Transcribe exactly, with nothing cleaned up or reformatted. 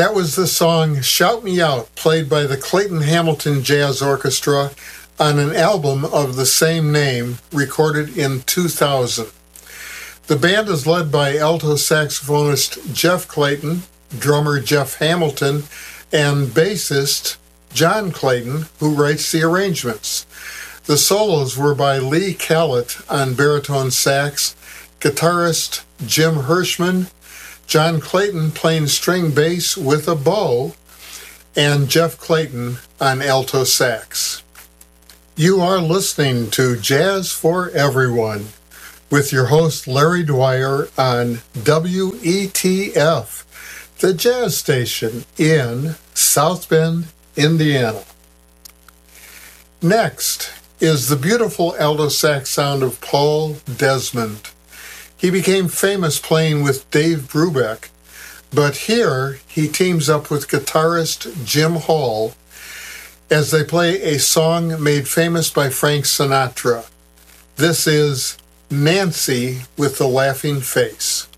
That was the song Shout Me Out, played by the Clayton Hamilton Jazz Orchestra on an album of the same name, recorded in two thousand. The band is led by alto saxophonist Jeff Clayton, drummer Jeff Hamilton, and bassist John Clayton, who writes the arrangements. The solos were by Lee Callett on baritone sax, guitarist Jim Hirschman, John Clayton playing string bass with a bow, and Jeff Clayton on alto sax. You are listening to Jazz for Everyone with your host Larry Dwyer on W E T F, the jazz station in South Bend, Indiana. Next is the beautiful alto sax sound of Paul Desmond. He became famous playing with Dave Brubeck, but here he teams up with guitarist Jim Hall as they play a song made famous by Frank Sinatra. This is Nancy with the Laughing Face.